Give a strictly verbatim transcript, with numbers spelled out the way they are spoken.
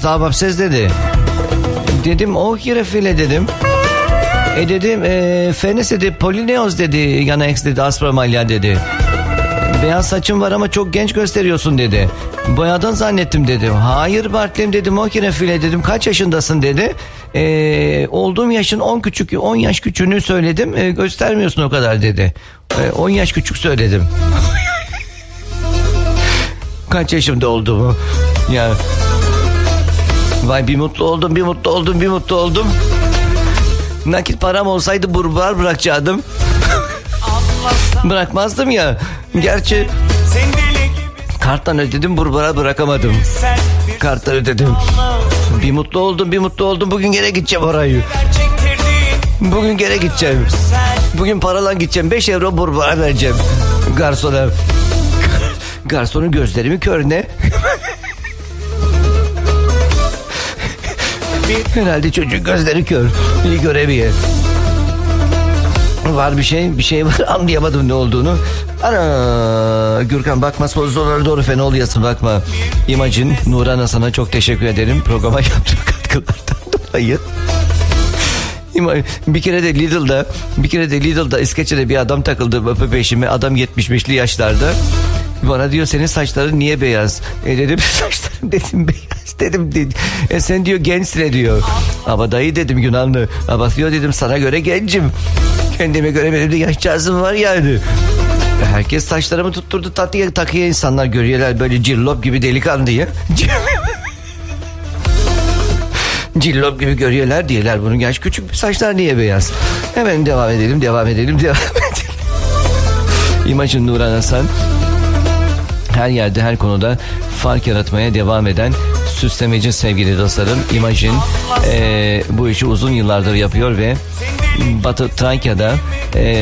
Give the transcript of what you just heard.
Sabapsız dedi. Dedim o kirefile dedim. E dedim e, Fenes dedi, Polineos dedi, yana ex dedi, Aspromalya dedi. Beyaz saçım var ama çok genç gösteriyorsun dedi. Boyadan zannettim dedim. Hayır Bartlim dedim, o kirefile dedim. Kaç yaşındasın dedi. E, olduğum yaşın on küçük, on yaş küçüğünü söyledim. E, göstermiyorsun o kadar dedi. E, on yaş küçük söyledim. Kaç yaşımda olduğumu. Ya. Vay bir mutlu oldum, bir mutlu oldum, bir mutlu oldum. Nakit param olsaydı burbar bırakacaktım. Bırakmazdım ya. Gerçi karttan ödedim, burbara bırakamadım. Karttan ödedim. Bir mutlu oldum, bir mutlu oldum. Bugün gene gideceğim orayı. Bugün gene gideceğim. Bugün paralan gideceğim. beş euro burbara vereceğim garsona. Garsonun gözlerimi körüne. Herhalde çocuğun gözleri kör. İyi göremiyor. Var bir şey, bir şey var, anlayamadım ne olduğunu. Ana Gürkan bakma, sponsorlara doğru fena oluyorsun, bakma. İmajın Nuran'a sana çok teşekkür ederim programa yaptığı katkılardan dolayı. Bir kere de Lidl'da bir kere de Lidl'da İskeçe'de bir adam takıldı peşime. Adam yetmiş beşli yaşlarda. Bana diyor senin saçların niye beyaz? E dedim saçlarım dedim beyaz dedim. Dedi. E sen diyor gençsin diyor. Ama dayı dedim Yunanlı. Ama diyor dedim sana göre gencim. Kendime göre benim de yaşcağızım var yani. Herkes saçlarımı tutturdu tatlıya takıya, insanlar görüyorlar böyle cillop gibi delikanlıyı. Cillop gibi görüyorlar diyorlar, bunun yaş küçük, saçlar niye beyaz? Hemen devam edelim devam edelim devam edelim. İmajın Nuran Hasan her yerde her konuda fark yaratmaya devam eden süslemeci sevgili dostlarım. İmajın e, bu işi uzun yıllardır yapıyor ve Batı Trakya'da e,